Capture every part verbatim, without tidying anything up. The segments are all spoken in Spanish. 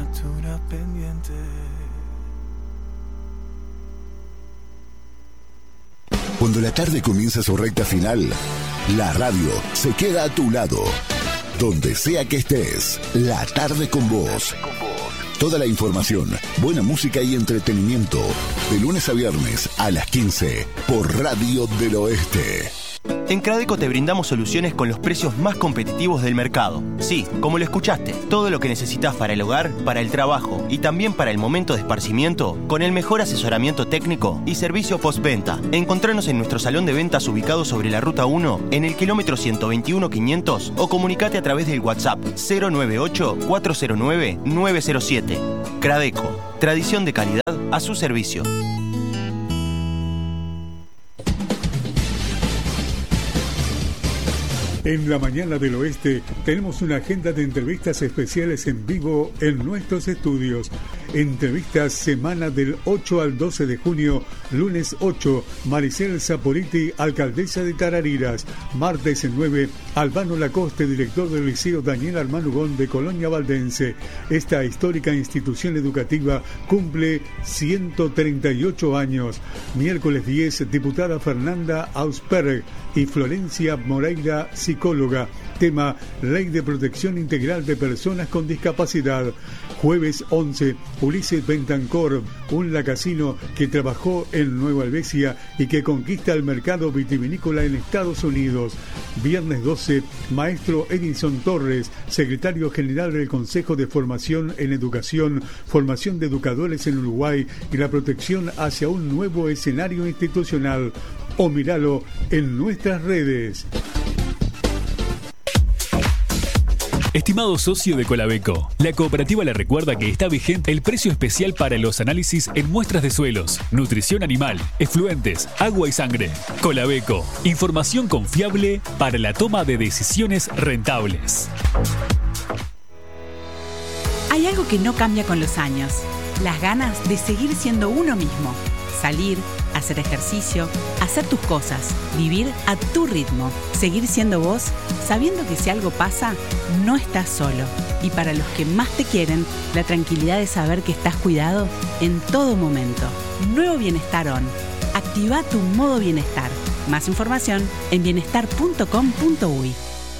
factura pendiente. Cuando la tarde comienza su recta final, la radio se queda a tu lado. Donde sea que estés, la tarde con vos. Toda la información, buena música y entretenimiento. De lunes a viernes a las quince por Radio del Oeste. En Cradeco te brindamos soluciones con los precios más competitivos del mercado. Sí, como lo escuchaste, todo lo que necesitas para el hogar, para el trabajo y también para el momento de esparcimiento, con el mejor asesoramiento técnico y servicio postventa. Encontranos en nuestro salón de ventas ubicado sobre la Ruta uno, en el kilómetro ciento veintiuno quinientos, o comunicate a través del WhatsApp cero nueve ocho, cuatro cero nueve, nueve cero siete. Cradeco, tradición de calidad a su servicio. En la mañana del oeste tenemos una agenda de entrevistas especiales en vivo en nuestros estudios. Entrevistas semana del ocho al doce de junio, lunes ocho, Maricel Saporiti, alcaldesa de Tarariras. Martes nueve, Albano Lacoste, director del Liceo Daniel Armanugón de Colonia Valdense. Esta histórica institución educativa cumple ciento treinta y ocho años. Miércoles diez, diputada Fernanda Ausperg y Florencia Moreira, psicóloga. Tema: Ley de Protección Integral de Personas con Discapacidad. Jueves once, Ulises Bentancor, un lacasino que trabajó en Nueva Helvecia y que conquista el mercado vitivinícola en Estados Unidos. Viernes doce, maestro Edison Torres, secretario general del Consejo de Formación en Educación, formación de educadores en Uruguay y la protección hacia un nuevo escenario institucional. O míralo en nuestras redes. Estimado socio de Colabeco, la cooperativa le recuerda que está vigente el precio especial para los análisis en muestras de suelos, nutrición animal, efluentes, agua y sangre. Colabeco, información confiable para la toma de decisiones rentables. Hay algo que no cambia con los años: las ganas de seguir siendo uno mismo. Salir, hacer ejercicio, hacer tus cosas, vivir a tu ritmo, seguir siendo vos, sabiendo que si algo pasa, no estás solo. Y para los que más te quieren, la tranquilidad de saber que estás cuidado en todo momento. Nuevo Bienestar On. Activa tu modo bienestar. Más información en bienestar punto com punto uy.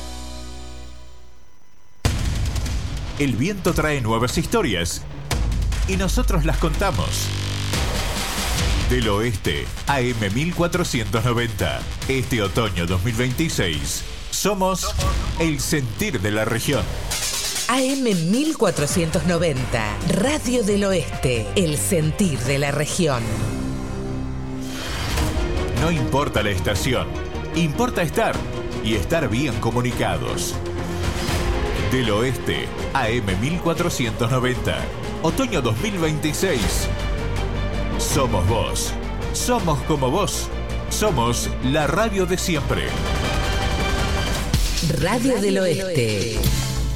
El viento trae nuevas historias y nosotros las contamos. Del Oeste, A M mil cuatrocientos noventa. Este otoño dos mil veintiséis, somos el sentir de la región. A M mil cuatrocientos noventa, Radio del Oeste, el sentir de la región. No importa la estación, importa estar y estar bien comunicados. Del Oeste, A M mil cuatrocientos noventa, otoño dos mil veintiséis. Somos vos, somos como vos, somos la radio de siempre. Radio del Oeste.